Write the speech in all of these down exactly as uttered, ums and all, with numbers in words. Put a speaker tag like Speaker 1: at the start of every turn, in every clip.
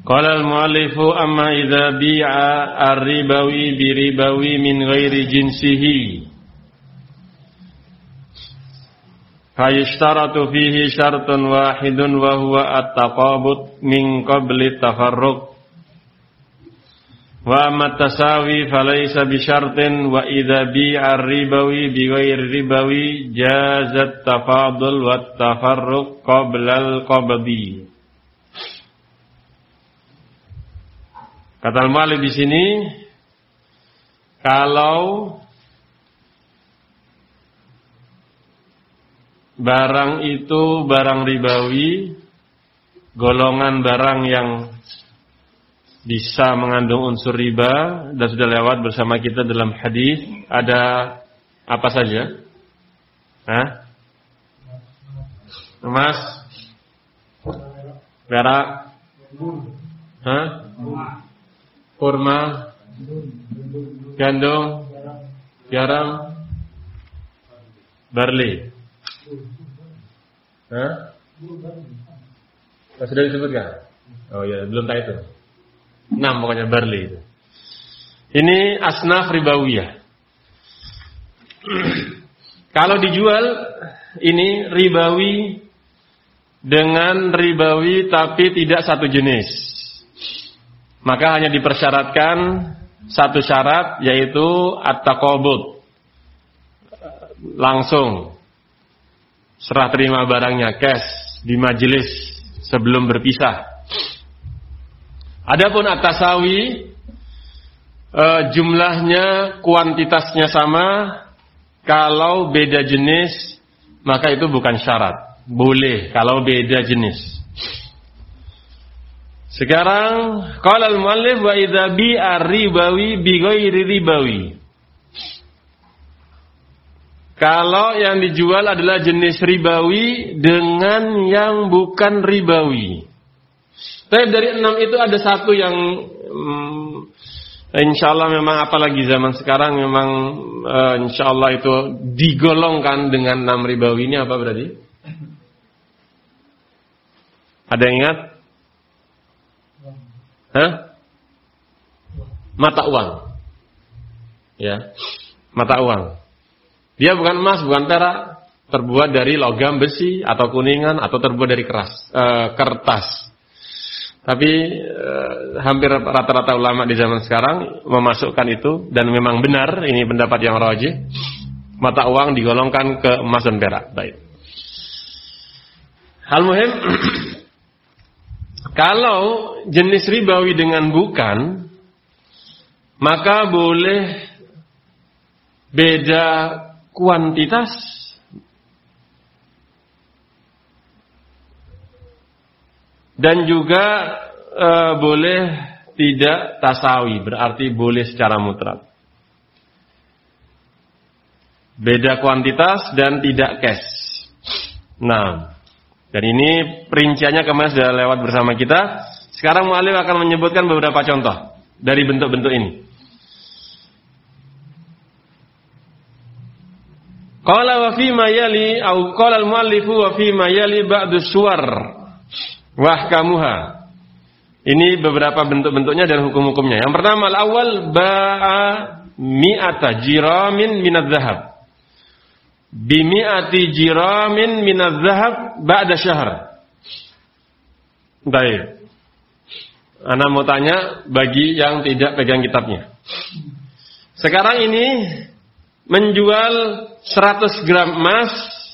Speaker 1: Qala al-mu'allifu amma idza bi'a ar-ribawi bi ribawi min ghairi jinsihi fayashtaratu fihi syartun wahidun wa huwa at-taqabud min qabli at-tafarruq wa amma at-tasawi falaysa bi syartin wa idza bi'a ar-ribawi bi ghairi ribawi jaza at-tafadul wa at-tafarruq qabla al-qabdi. Kata al-mu'allif di sini, kalau barang itu barang ribawi, golongan barang yang bisa mengandung unsur riba dan sudah lewat bersama kita dalam hadis, ada apa saja? Hah? Emas, perak, hah? Kurma, gandum, garam, barley. Hah? Sudah disebutkan? Oh ya, belum tahu itu. Enam pokoknya barley itu. Ini asnaf ribawiyah. Kalau dijual ini ribawi dengan ribawi tapi tidak satu jenis. Maka hanya dipersyaratkan satu syarat, yaitu at-taqabud, langsung serah terima barangnya cash di majelis sebelum berpisah. Adapun at-tasawi, e, jumlahnya, kuantitasnya sama, kalau beda jenis maka itu bukan syarat, boleh kalau beda jenis. Sekarang qala al-muallif wa idza bi'a ribawi bi ghairi ribawi. Kalau yang dijual adalah jenis ribawi dengan yang bukan ribawi. Tapi dari enam itu ada satu yang hmm, insyaallah memang apalagi zaman sekarang memang uh, insyaallah itu digolongkan dengan enam ribawi. Ini apa berarti? Ada yang ingat? Hah? Mata uang. Ya. Mata uang. Dia bukan emas, bukan perak, terbuat dari logam, besi atau kuningan atau terbuat dari keras, e, kertas. Tapi e, hampir rata-rata ulama di zaman sekarang memasukkan itu dan memang benar, ini pendapat yang rajih. Mata uang digolongkan ke emas dan perak. Baik. Hal muhim kalau jenis ribawi dengan bukan, maka boleh beda kuantitas dan juga e, boleh tidak tasawi, berarti boleh secara mutlak. Beda kuantitas dan tidak cash. Nah, dan ini perinciannya kemarin sudah lewat bersama kita. Sekarang mu'allif akan menyebutkan beberapa contoh dari bentuk-bentuk ini. Qala wa fi ma yali au qala al-mu'allifu wa fi ma yali ba'du suwar wa ahkamuha. Ini beberapa bentuk-bentuknya dan hukum-hukumnya. Yang pertama, al-awwal ba'a mi'ata jiramin minadz zahab. Bimi'ati jiramin minadz zahab ba'da syahr. Baik. Ana mau tanya bagi yang tidak pegang kitabnya. Sekarang ini menjual seratus gram emas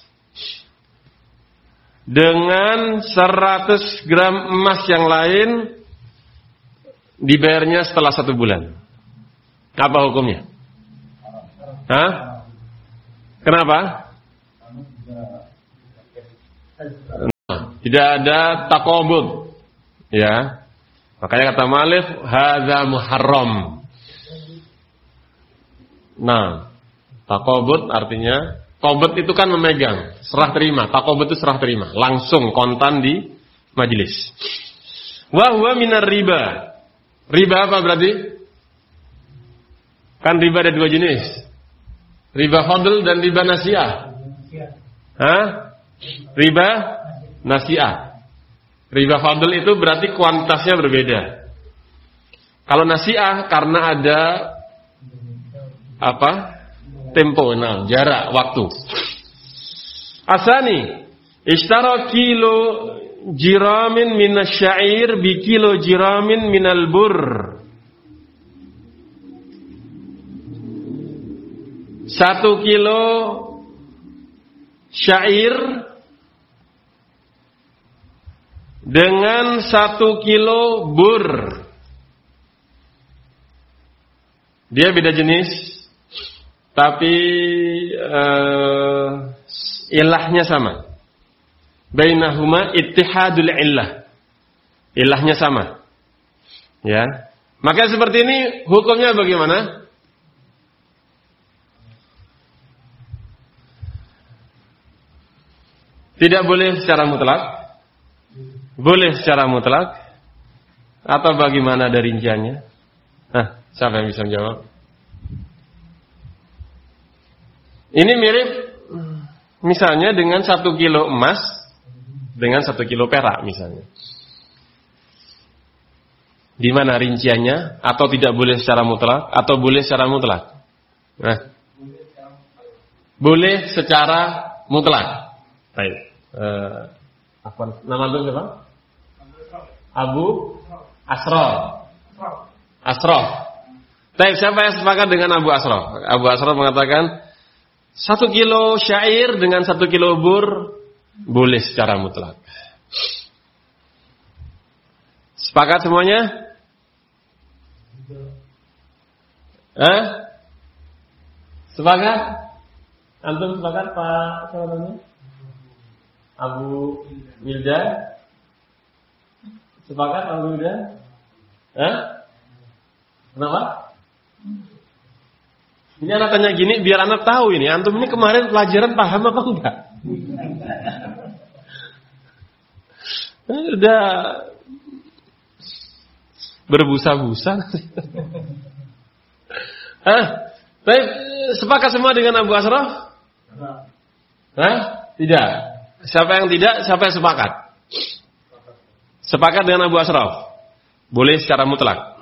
Speaker 1: dengan seratus gram emas yang lain dibayarnya setelah satu bulan. Apa hukumnya? Hah? Kenapa? Nah, tidak ada taqabud. Ya. Makanya kata mu'allif hadza muharram. Nah, taqabud artinya qabd itu kan memegang, serah terima. Taqabud itu serah terima, langsung kontan di majelis. Wa huwa minar riba. Riba apa berarti? Kan riba ada dua jenis. Riba fadl dan riba nasi'ah. Hah? Riba nasi'ah. Riba fadl itu berarti kuantitasnya berbeda. Kalau nasi'ah karena ada apa? Tempo, nah, jarak waktu. Asani, ishtara kilo jiramin minasyair bi kilo jiramin minal bur. Satu kilo syair dengan satu kilo bur. Dia beda jenis, tapi uh, ilahnya sama. Bainahuma ittihadul illah. Ilahnya sama. Ya. Maka seperti ini hukumnya bagaimana? Tidak boleh secara mutlak. Boleh secara mutlak. Atau bagaimana ada rinciannya? Nah, siapa yang bisa menjawab? Ini mirip misalnya dengan satu kilo emas dengan satu kilo perak misalnya. Di mana rinciannya? Atau tidak boleh secara mutlak? Atau boleh secara mutlak? Nah, boleh secara mutlak. Baik. Uh, apa nama itu siapa? Abu Asrof. Asrof. Baik, siapa yang sepakat dengan Abu Asrof? Abu Asrof mengatakan satu kilo syair dengan satu kilo bur boleh secara mutlak. Sepakat semuanya? Eh? Sepakat? Antum sepakat Pak? Siapa namanya? Abu Wildan? Sepakat Abu Wildan? Eh? Kenapa? Ini anak tanya gini biar anak tahu ini. Antum ini kemarin pelajaran paham apa enggak? Udah berbusa-busa. Hah? Baik, sepakat semua dengan Abu Asrof? Hah? Tidak. Siapa yang tidak? Siapa yang sepakat? Sepakat dengan Abu Asrof. Boleh secara mutlak.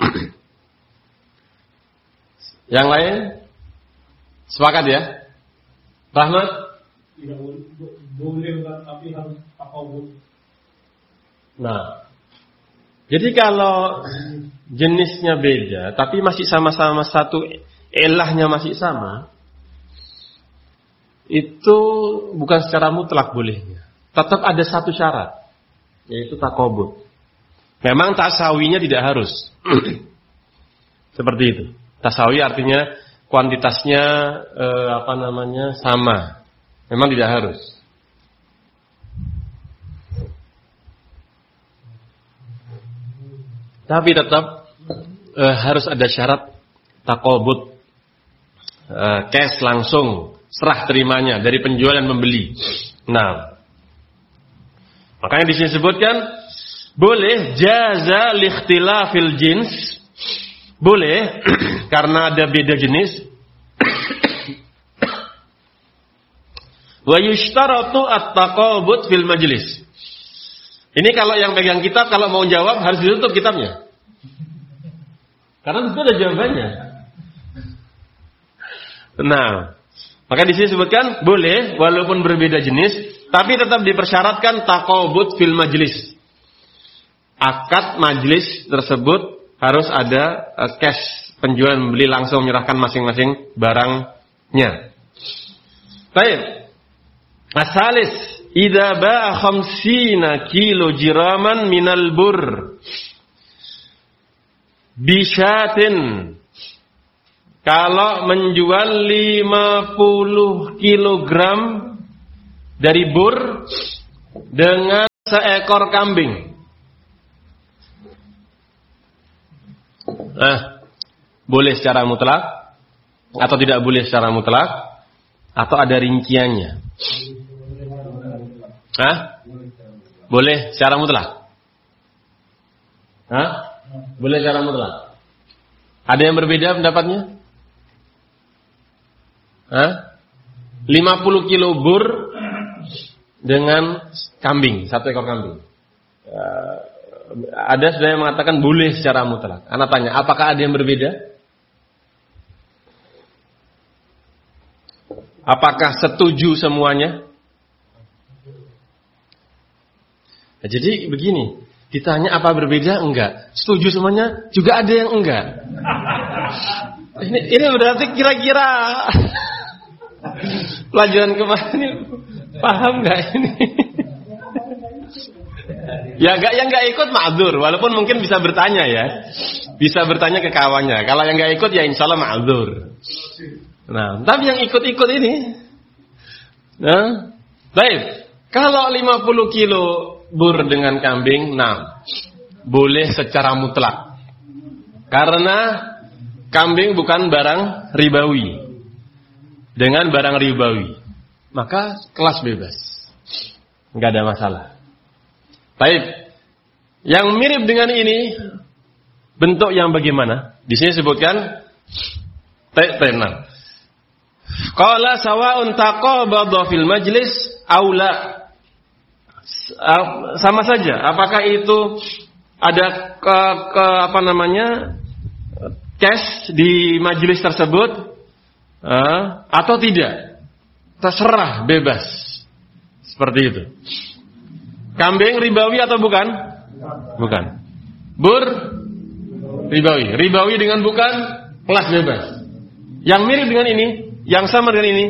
Speaker 1: Yang lain? Sepakat ya? Rahmat?
Speaker 2: Tidak boleh, tapi harus takawud.
Speaker 1: Nah, jadi kalau jenisnya beda, tapi masih sama-sama satu, ilahnya masih sama, itu bukan secara mutlak bolehnya. Tetap ada satu syarat, yaitu takobut. Memang tasawinya tidak harus. Seperti itu. Tasawi artinya kuantitasnya eh, apa namanya sama. Memang tidak harus. Tapi tetap eh, harus ada syarat takobut, eh, cash langsung, serah terimanya dari penjual dan pembeli. Nah, makanya di sini sebutkan boleh jaza likhtilafil jins, boleh karena ada beda jenis. Wa yushtaratu at-taqabut fil majlis. Ini kalau yang pegang kitab kalau mau jawab harus ditutup kitabnya. Karena itu ada jawabannya. Nah, maka di sini sebutkan boleh walaupun berbeda jenis, tapi tetap dipersyaratkan taqabut fil majlis. Akad majlis tersebut harus ada uh, cash, penjual membeli langsung menyerahkan masing-masing barangnya. Baik. Asalis idza ba'a khamsina kilo jiraman minal bur bisyatin, kalau menjual lima puluh kilogram dari bur dengan seekor kambing. Nah, boleh secara mutlak atau tidak boleh secara mutlak atau ada rinciannya? Hah? Boleh secara mutlak? Hah? Boleh secara mutlak? Ada yang berbeda pendapatnya? Hah? lima puluh kilo bur dengan kambing, satu ekor kambing. uh, ada sudah yang mengatakan boleh secara mutlak. Anak tanya, apakah ada yang berbeda? Apakah setuju semuanya? Nah, jadi begini, ditanya apa berbeda? Enggak. Setuju semuanya? Juga ada yang enggak. Ini, ini berarti kira-kira pelajaran kemarin ini paham nggak ini? Ya enggak, yang nggak ikut ma'dzur, walaupun mungkin bisa bertanya ya, bisa bertanya ke kawannya. Kalau yang nggak ikut ya insya Allah ma'dzur. Nah, tapi yang ikut-ikut ini, nah, baik. Kalau lima puluh kilo bur dengan kambing, nah, boleh secara mutlak, karena kambing bukan barang ribawi. Dengan barang ribawi, maka kelas bebas, nggak ada masalah. Baik, yang mirip dengan ini bentuk yang bagaimana? Di sini sebutkan tenang. Qala sawa'un taqabadha fil majlis aula. Sama saja, apakah itu ada ke, ke apa namanya cash di majelis tersebut uh, atau tidak? Terserah, bebas. Seperti itu. Kambing ribawi atau bukan? Bukan. Bur ribawi. Ribawi dengan bukan, kelas bebas. Yang mirip dengan ini, yang sama dengan ini.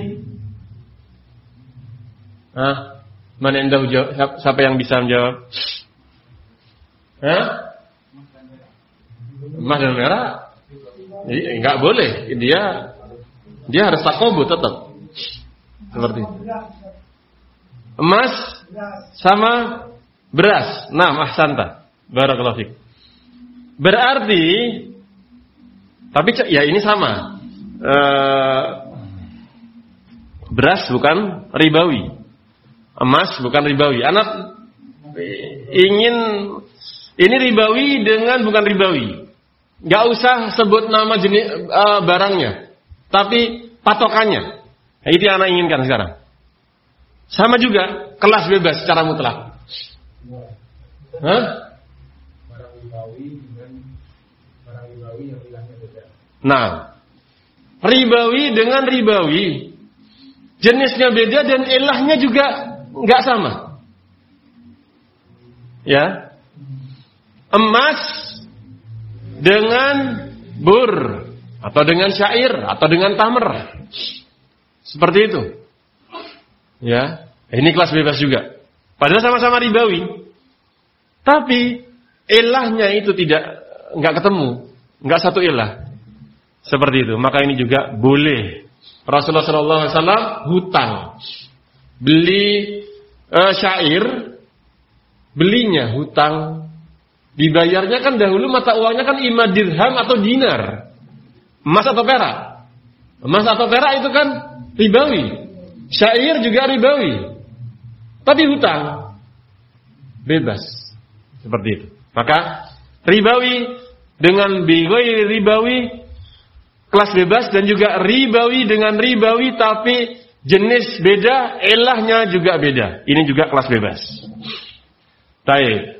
Speaker 1: Hah? Mana yang tahu jawab? Siapa yang bisa menjawab? Hah? Emas dan merah? Enggak boleh. Dia dia harus takobu tetap. Seperti itu. Emas sama beras. Nah, ahsanta. Barakallahu fiik. Berarti, tapi ya ini sama. E, beras bukan ribawi. Emas bukan ribawi. Anak ingin ini ribawi dengan bukan ribawi. Gak usah sebut nama jenis e, barangnya, tapi patokannya. Nah, itu yang anak inginkan sekarang. Sama juga, kelas bebas secara mutlak. Hah?
Speaker 2: Barang ribawi dengan barang ribawi yang ilahnya beda.
Speaker 1: Nah, ribawi dengan ribawi, jenisnya beda dan ilahnya juga nggak sama. Ya, emas dengan bur atau dengan syair atau dengan tamr, seperti itu. Ya, ini kelas bebas juga. Padahal sama-sama ribawi, tapi ilahnya itu tidak nggak ketemu, nggak satu ilah. Seperti itu. Maka ini juga boleh. Rasulullah shallallahu alaihi wasallam hutang, beli uh, syair, belinya hutang, dibayarnya kan dahulu mata uangnya kan imma dirham atau dinar, emas atau perak. Emas atau perak itu kan ribawi. Syair juga ribawi, tapi hutang bebas, seperti itu. Maka ribawi dengan bighairi ribawi kelas bebas, dan juga ribawi dengan ribawi tapi jenis beda, ilahnya juga beda. Ini juga kelas bebas. Baik.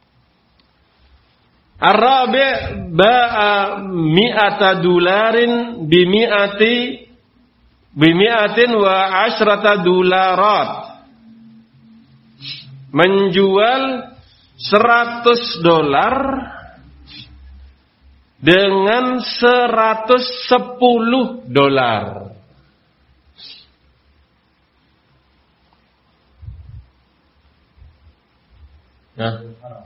Speaker 1: Arabi ba'a mi'ata dolarin bi mi'ati bimi'atin wa asyrata dolarat. Menjual seratus dolar dengan seratus sepuluh dolar. Nah.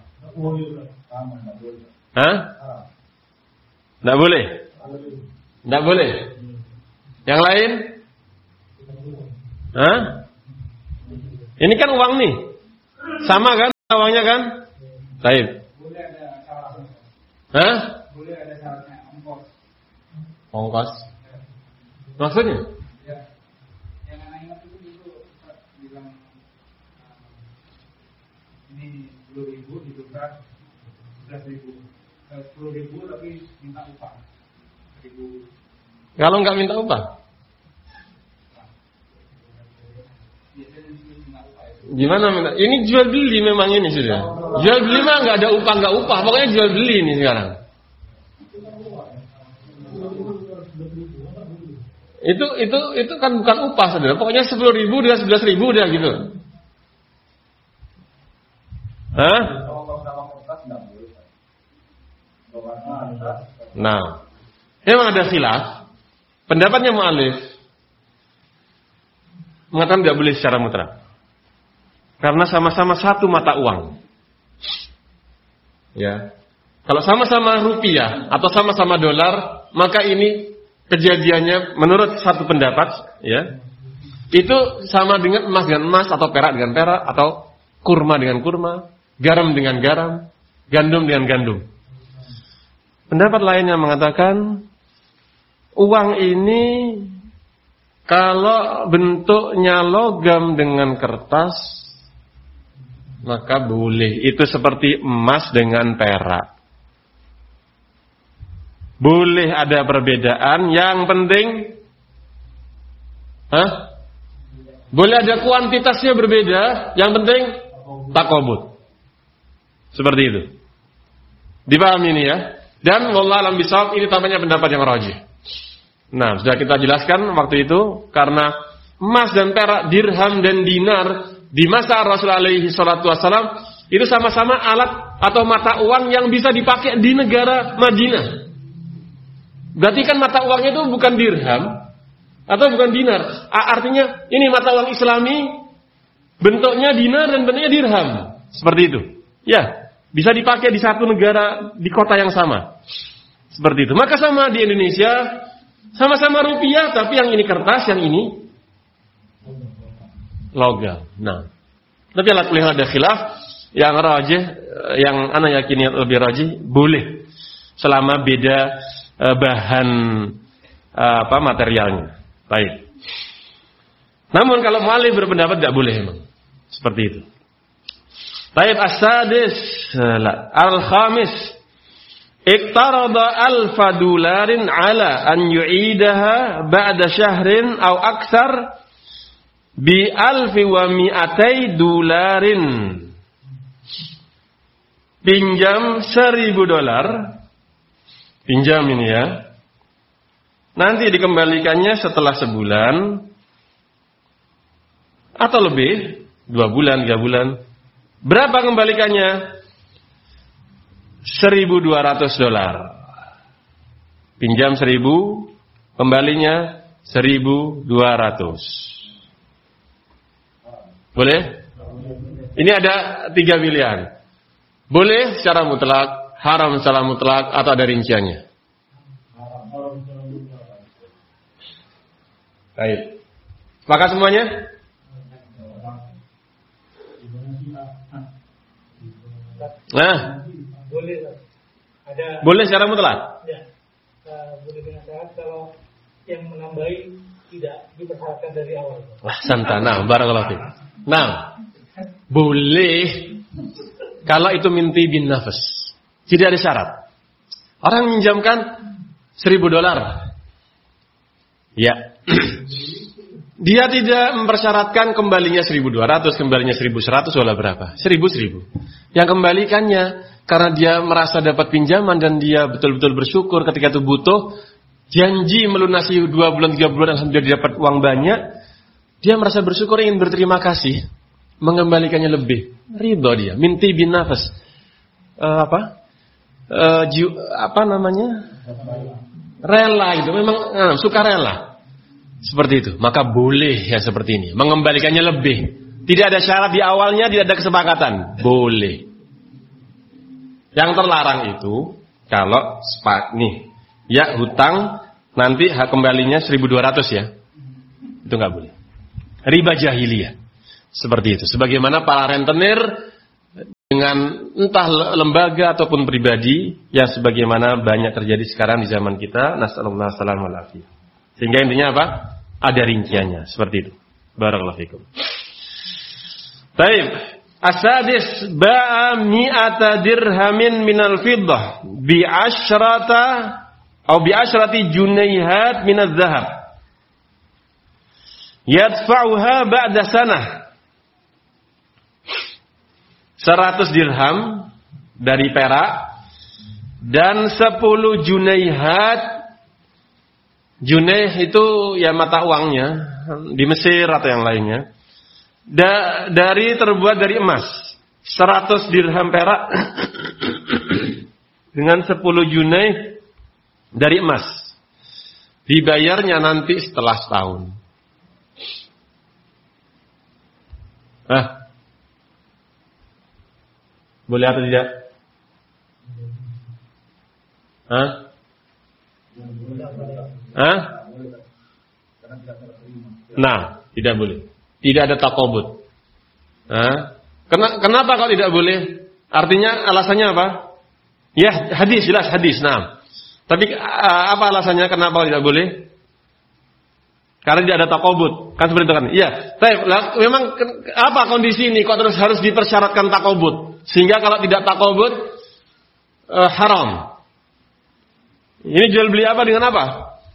Speaker 1: Hah? Tidak boleh. Tidak boleh. Yang lain? Hah? Ini kan uang nih, sama kan uangnya kan? Baik.
Speaker 2: Boleh ada syaratnya.
Speaker 1: Hah?
Speaker 2: Boleh ada syaratnya, ongkos.
Speaker 1: Ongkos? Maksudnya?
Speaker 2: Ya. Yang anak ingat itu itu bilang ini sepuluh ribu ditukar sebelas ribu, sepuluh ribu tapi minta upah seribu.
Speaker 1: Kalau nggak minta upah?
Speaker 2: Biasanya minta upah itu.
Speaker 1: Gimana minta? Ini jual beli memang ini sudah. Jual beli mah nggak ada upah nggak upah, pokoknya jual beli ini sekarang. Itu itu itu kan bukan upah saudara. Pokoknya sepuluh ribu dengan sebelas ribu udah gitu. Hah? Nah, memang ada khilaf. Pendapatnya mu'alif mengatakan tidak boleh secara mutlak. Karena sama-sama satu mata uang. Ya. Kalau sama-sama rupiah atau sama-sama dolar, maka ini kejadiannya menurut satu pendapat, ya, itu sama dengan emas dengan emas atau perak dengan perak atau kurma dengan kurma, garam dengan garam, gandum dengan gandum. Pendapat lainnya mengatakan uang ini kalau bentuknya logam dengan kertas maka boleh. Itu seperti emas dengan perak. Boleh ada perbedaan, yang penting hah? Boleh ada kuantitasnya berbeda, yang penting takobut. Seperti itu. Dipahami ini ya. Dan wallahu alam bisawab, ini tampaknya pendapat yang rajih. Nah, sudah kita jelaskan waktu itu, karena emas dan perak, dirham dan dinar di masa Rasul alaihi salatu wassalam itu sama-sama alat atau mata uang yang bisa dipakai di negara Madinah. Berarti kan mata uangnya itu bukan dirham atau bukan dinar. Artinya ini mata uang Islami, bentuknya dinar dan bentuknya dirham. Seperti itu. Ya, bisa dipakai di satu negara di kota yang sama. Seperti itu. Maka sama di Indonesia, sama-sama rupiah, tapi yang ini kertas, yang ini logam. Nah, tapi ala kulli hal ada khilaf. Yang rajih, yang ana yakini lebih rajih, boleh selama beda eh, bahan eh, apa materialnya. Baik. Namun kalau mu'alif berpendapat tidak boleh memang. Seperti itu. Baik, as-sadis al-khamis, iqtarada alfa dolarin ala an yu'idaha ba'da syahrin aw aktsar bi alfi wa mi'atai dolarin. Pinjam seribu dolar, pinjam ini ya, nanti dikembalikannya setelah sebulan atau lebih, dua bulan, tiga bulan. Berapa kembalikannya? Seribu dua ratus dolar. Pinjam seribu, kembalinya seribu dua ratus. Boleh? Ini ada tiga pilihan. Boleh secara mutlak, haram secara mutlak, atau ada rinciannya. Baik. Maka semuanya? Nah,
Speaker 2: boleh. Ada.
Speaker 1: Boleh secara mutlak.
Speaker 2: Ya. Uh, boleh dengan syarat kalau yang menambahi tidak dipersyaratkan dari awal.
Speaker 1: Wah, santana, barakallahu fiik. Nah, boleh kalau itu minti bin nafas. Tidak ada syarat. Orang minjamkan seribu dolar. Ya. Dia tidak mempersyaratkan kembalinya seribu dua ratus, kembalinya seribu seratus, wala berapa. Seribu seribu. Yang kembalikannya karena dia merasa dapat pinjaman dan dia betul-betul bersyukur ketika itu butuh, janji melunasi dua bulan, tiga bulan, alhamdulillah dia dapat uang banyak, dia merasa bersyukur, ingin berterima kasih, mengembalikannya lebih. Ridho dia, minti bin nafas. Uh, apa? Uh, jiu, apa namanya? Rela itu, memang uh, suka rela. Seperti itu. Maka boleh ya seperti ini, mengembalikannya lebih. Tidak ada syarat di awalnya, tidak ada kesepakatan. Boleh. Yang terlarang itu kalau sepak nih, ya hutang nanti hak kembalinya seribu dua ratus ya. Itu enggak boleh. Riba jahiliyah. Seperti itu. Sebagaimana para rentenir dengan entah lembaga ataupun pribadi yang sebagaimana banyak terjadi sekarang di zaman kita. Nasallallahu alaihi wasallam. Sehingga intinya apa? Ada rinciannya. Seperti itu. Barakallahu fikum. Baik. Asadis ba'a mi'ata dirhamin minal fiddah bi asyrata atau bi asyrati junayhat minaz zahab. Yadfa'uha ba'da sanah. seratus dirham dari perak dan sepuluh junaihat. Junaih itu ya mata uangnya di Mesir atau yang lainnya. Da, dari terbuat dari emas. seratus dirham perak dengan sepuluh junaih dari emas. Dibayarnya nanti setelah setahun. Ah. Boleh atau tidak? Hah? Hah? Nah, tidak boleh. Tidak ada takobut. Hah? Kenapa kalau tidak boleh? Artinya alasannya apa? Ya, hadis, jelas hadis. Nah. Tapi apa alasannya kenapa tidak boleh? Karena tidak ada takobut. Kan seperti itu kan? Iya. Tapi memang apa kondisi ini kok terus harus dipersyaratkan takobut? Sehingga kalau tidak takobut eh, haram. Ini jual beli apa dengan apa?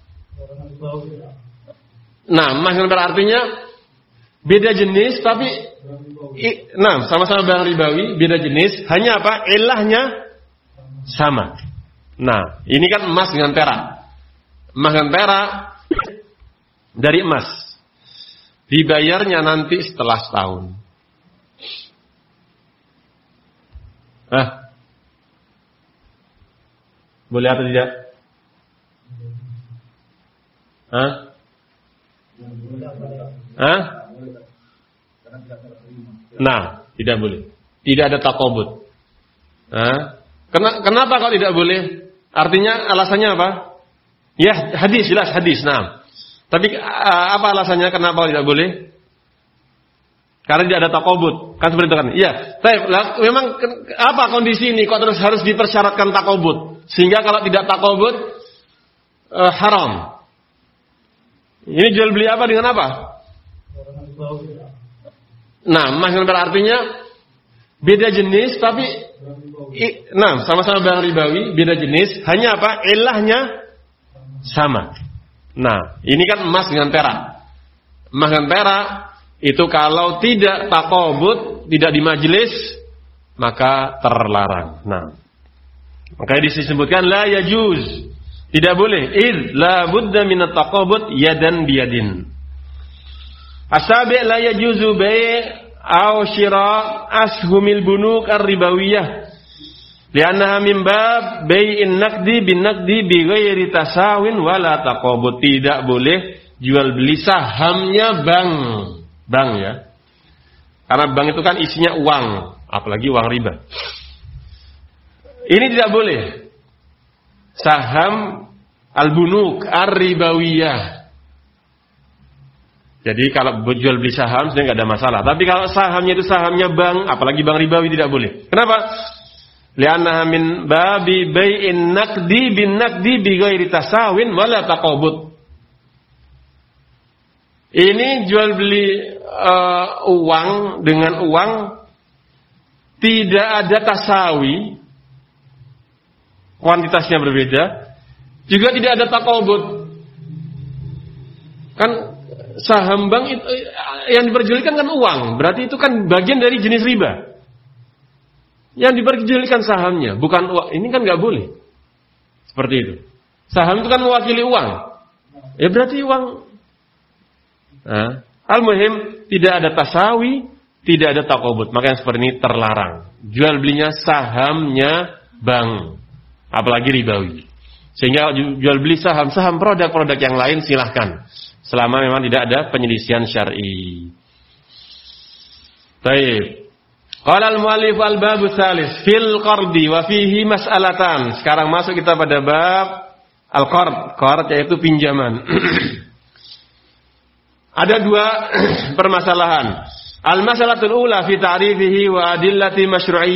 Speaker 1: Nah, maksudnya berartinya beda jenis tapi i, nah, sama-sama barang ribawi, beda jenis, hanya apa? Ilahnya sama. Nah, ini kan emas dengan perak. Emas dengan perak dari emas. Dibayarnya nanti setelah setahun. Ah. Boleh atau tidak? Hah? Hah? Nah, tidak boleh. Tidak ada takobut. Hah? Kenapa kalau tidak boleh? Artinya alasannya apa? Ya, hadis, jelas hadis. Nah. Tapi apa alasannya kenapa tidak boleh? Karena tidak ada takobut. Kan seperti itu kan? Iya. Tapi memang apa kondisi ini kok terus harus dipersyaratkan takobut? Sehingga kalau tidak takobut eh, haram. Ini jual beli apa dengan apa? Nah, maksudnya berartinya beda jenis tapi i, nah, sama-sama barang ribawi, beda jenis, hanya apa? Ilahnya sama. Nah, ini kan emas dengan perak. Emas dengan perak itu kalau tidak takobut, tidak di majelis, maka terlarang. Nah, makanya disebutkan la yajuz. Tidak boleh. Id la budda minat taqabut yadan biyadin. Asabi' la yajuzu bai' aw shira' ashumil bunuk ar-ribawiyah. Li'annaha min bab bai'in naqdi bin naqdi bi ghairi tasawin wala taqabut. Tidak boleh jual beli sahamnya bank. Bank ya. Karena bank itu kan isinya uang, apalagi uang riba. Ini tidak boleh. Saham al-bunuk ar-ribawiyah. Jadi kalau jual beli saham sebenarnya nggak ada masalah. Tapi kalau sahamnya itu sahamnya bank, apalagi bank ribawi tidak boleh. Kenapa? Li'annaha min babi bai'in naqdi bin naqdi bi ghairi tasawin wala taqabut. Ini jual beli uh, uang dengan uang, tidak ada tasawi, kuantitasnya berbeda, juga tidak ada taqabut. Kan saham bank itu yang diperjualkan kan uang, berarti itu kan bagian dari jenis riba. Yang diperjualkan sahamnya, bukan uang. Ini kan nggak boleh. Seperti itu. Saham itu kan mewakili uang. Ya berarti uang. Nah, al-muhim tidak ada tasawi, tidak ada taqabut. Maka yang seperti ini terlarang. Jual belinya sahamnya bank, apalagi ribawi. Sehingga jual beli saham-saham produk-produk yang lain silahkan, selama memang tidak ada penyelisihan syar'i. Baik. Qala al-mu'allif al-bab tsalis fil qardi wa fihi mas'alatan. Sekarang masuk kita pada bab al-qard. Qard yaitu pinjaman. Ada dua permasalahan. Al-masalatul ula fi ta'rifihi wa adillati masyru'iyyah